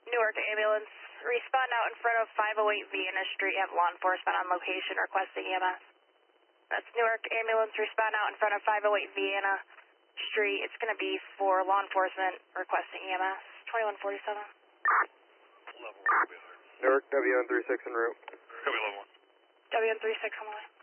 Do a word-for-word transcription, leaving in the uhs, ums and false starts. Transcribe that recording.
Newark ambulance, respond out in front of five oh eight Vienna Street. Have law enforcement on location requesting E M S. That's Newark ambulance, respond out in front of five oh eight Vienna Street. It's going to be for law enforcement requesting E M S. twenty-one forty-seven. Level one, Newark W N thirty-six en route. Copy level one. W N thirty-six on the way.